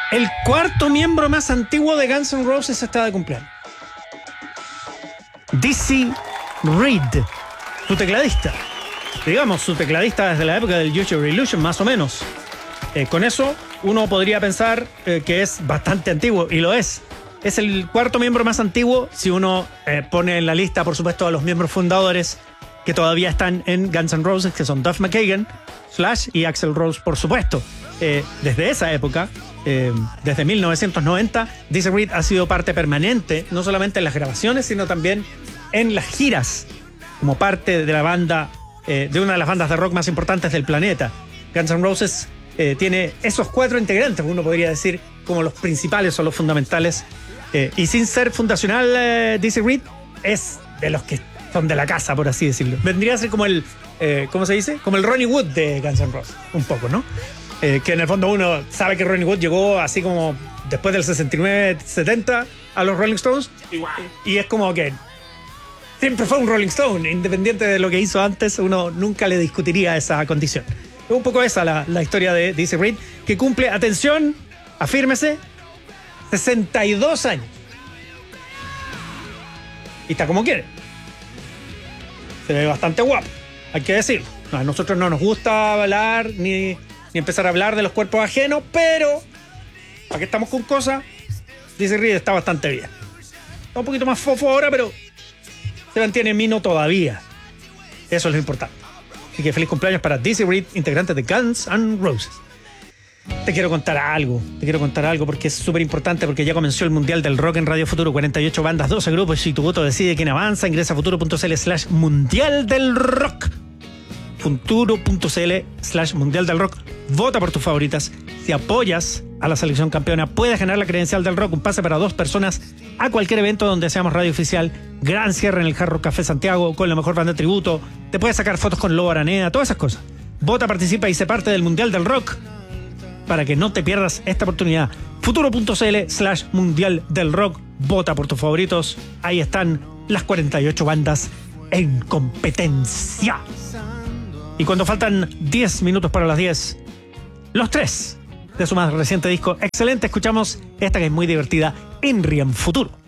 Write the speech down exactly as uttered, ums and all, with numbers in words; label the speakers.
Speaker 1: El cuarto miembro más antiguo de Guns N' Roses está de cumpleaños. Dizzy Reed, su tecladista. Digamos, su tecladista desde la época del Use Your Illusion, más o menos. Eh, con eso, uno podría pensar eh, que es bastante antiguo, y lo es. Es el cuarto miembro más antiguo si uno eh, pone en la lista, por supuesto, a los miembros fundadores que todavía están en Guns N' Roses, que son Duff McKagan, Slash y Axl Rose, por supuesto. Eh, desde esa época, eh, desde mil novecientos noventa, Dizzy Reed ha sido parte permanente, no solamente en las grabaciones, sino también en las giras, como parte de la banda, eh, de una de las bandas de rock más importantes del planeta. Guns N' Roses eh, tiene esos cuatro integrantes, uno podría decir, como los principales o los fundamentales. Eh, y sin ser fundacional, eh, Dizzy Reed es de los que son de la casa, por así decirlo. Vendría a ser como el, eh, ¿cómo se dice? Como el Ronnie Wood de Guns N' Roses, un poco, ¿no? Eh, que en el fondo uno sabe que Ronnie Wood llegó así como después del sesenta y nueve setenta a los Rolling Stones. Igual. Y es como que siempre fue un Rolling Stone, independiente de lo que hizo antes, uno nunca le discutiría esa condición. Es un poco esa la, la historia de Dizzy Reed, que cumple, atención, afírmese, sesenta y dos años. Y está como quiere. Se ve bastante guapo, hay que decirlo. No, a nosotros no nos gusta hablar ni, ni empezar a hablar de los cuerpos ajenos, pero ¿para qué estamos con cosas? Dizzy Reed está bastante bien. Está un poquito más fofo ahora, pero se mantiene mino todavía. Eso es lo importante. Así que feliz cumpleaños para Dizzy Reed, integrante de Guns N' Roses. Te quiero contar algo, te quiero contar algo porque es súper importante, porque ya comenzó el Mundial del Rock en Radio Futuro. cuarenta y ocho bandas, doce grupos, y tu voto decide quién avanza. Ingresa a futuro.cl slash Mundial del Rock. Futuro.cl slash Mundial del Rock. Vota por tus favoritas. Si apoyas a la selección campeona, puedes ganar la credencial del rock, un pase para dos personas a cualquier evento donde seamos radio oficial. Gran cierre en el Hard Rock Café Santiago con la mejor banda de tributo. Te puedes sacar fotos con Lobo Araneda, todas esas cosas. Vota, participa y sé parte del Mundial del Rock para que no te pierdas esta oportunidad. Futuro.cl slash Mundial del Rock. Vota por tus favoritos. Ahí están las cuarenta y ocho bandas en competencia. Y cuando faltan diez minutos para las diez, los tres de su más reciente disco, excelente, escuchamos esta que es muy divertida, In Riem Futuro.